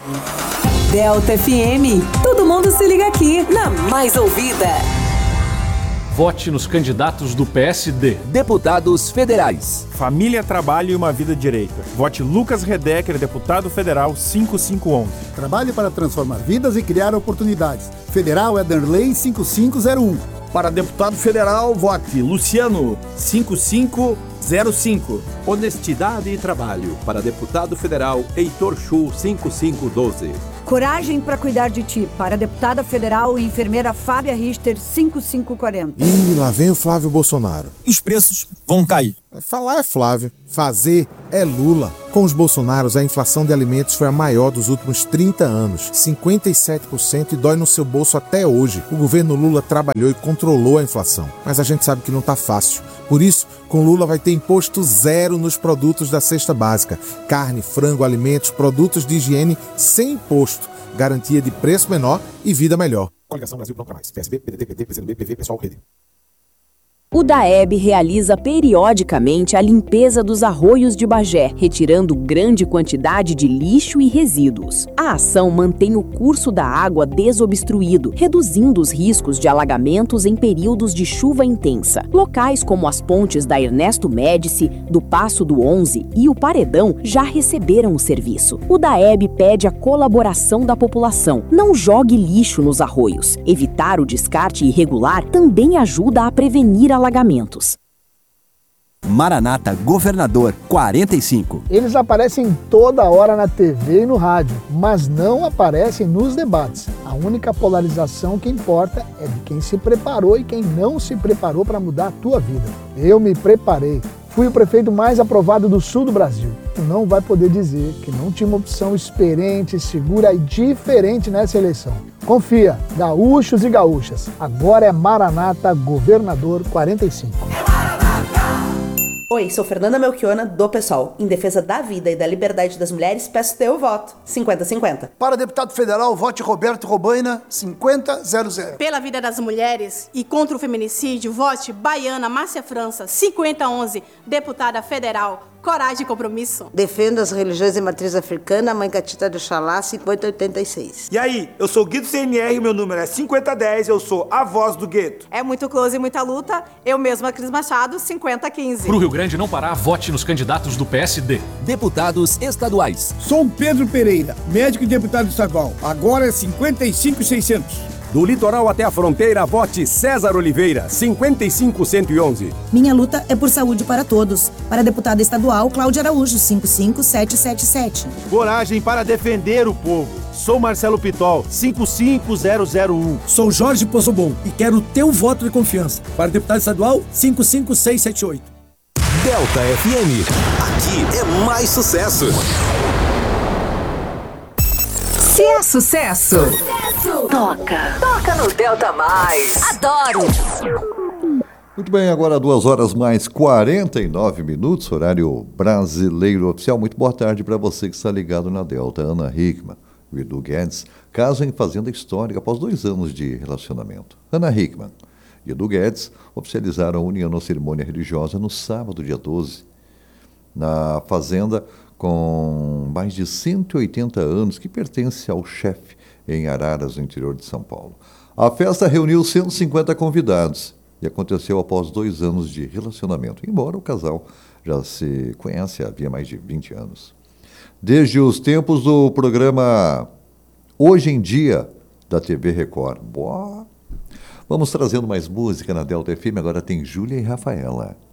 Delta FM, todo mundo se liga aqui na mais ouvida. Vote nos candidatos do PSD. Deputados federais. Família, trabalho e uma vida direita. Vote Lucas Redecker, deputado federal 5511. Trabalhe para transformar vidas e criar oportunidades. Federal Ederlei 5501. Para deputado federal, vote Luciano 5505. Honestidade e trabalho. Para deputado federal, Heitor Chu 5512. Coragem para cuidar de ti. Para deputada federal e enfermeira Fábia Richter 5540. Ih, lá vem o Flávio Bolsonaro. Os preços vão cair. Falar é Flávio, fazer é Lula. Com os Bolsonaros, a inflação de alimentos foi a maior dos últimos 30 anos, 57%, e dói no seu bolso até hoje. O governo Lula trabalhou e controlou a inflação, mas a gente sabe que não tá fácil. Por isso, com Lula vai ter imposto zero nos produtos da cesta básica. Carne, frango, alimentos, produtos de higiene sem imposto. Garantia de preço menor e vida melhor. Coligação Brasil Pronto Pra Mais. PSB, PDT, PT, PCdoB, PV, Pessoal, Rede. O DAEB realiza periodicamente a limpeza dos arroios de Bagé, retirando grande quantidade de lixo e resíduos. A ação mantém o curso da água desobstruído, reduzindo os riscos de alagamentos em períodos de chuva intensa. Locais como as pontes da Ernesto Médici, do Passo do 11 e o Paredão já receberam o serviço. O DAEB pede a colaboração da população. Não jogue lixo nos arroios. Evitar o descarte irregular também ajuda a prevenir alagamentos. Maranata Governador 45. Eles aparecem toda hora na TV e no rádio, mas não aparecem nos debates. A única polarização que importa é de quem se preparou e quem não se preparou para mudar a tua vida. Eu me preparei. Fui o prefeito mais aprovado do sul do Brasil. Tu não vai poder dizer que não tinha uma opção experiente, segura e diferente nessa eleição. Confia, gaúchos e gaúchas. Agora é Maranata Governador 45. Oi, sou Fernanda Melchiona, do PSOL. Em defesa da vida e da liberdade das mulheres, peço teu voto. 50-50. Para deputado federal, vote Roberto Robaina, 50-00. Pela vida das mulheres e contra o feminicídio, vote Baiana Márcia França, 50-11, deputada federal. Coragem e compromisso. Defendo as religiões de matriz africana, Mãe Catita do Xalá, 5086. E aí, eu sou Guido CNR, meu número é 5010, eu sou a voz do gueto. É muito close e muita luta, eu mesma, Cris Machado, 50-15. Pro Rio Grande não parar, vote nos candidatos do PSD. Deputados estaduais. Sou Pedro Pereira, médico e deputado estadual. Agora é 55.600. Do litoral até a fronteira, vote César Oliveira, 55-111. Minha luta é por saúde para todos. Para deputada estadual, Cláudia Araújo, 55777. Coragem para defender o povo. Sou Marcelo Pitol, 55001. Sou Jorge Poçobon e quero o teu voto de confiança. Para deputado estadual, 55678. Delta FM. Aqui é mais sucesso. Se é sucesso, toca no Delta Mais. Adoro! Muito bem, agora 2h mais 49 minutos, horário brasileiro oficial. Muito boa tarde para você que está ligado na Delta. Ana Hickman e Edu Guedes casam em fazenda histórica após 2 anos de relacionamento. Ana Hickman e Edu Guedes oficializaram a união na cerimônia religiosa no sábado, dia 12, na fazenda com mais de 180 anos, que pertence ao chefe em Araras, no interior de São Paulo. A festa reuniu 150 convidados e aconteceu após 2 anos de relacionamento, embora o casal já se conhece havia mais de 20 anos. Desde os tempos do programa Hoje em Dia, da TV Record. Boa! Vamos trazendo mais música na Delta FM, agora tem Júlia e Rafaela.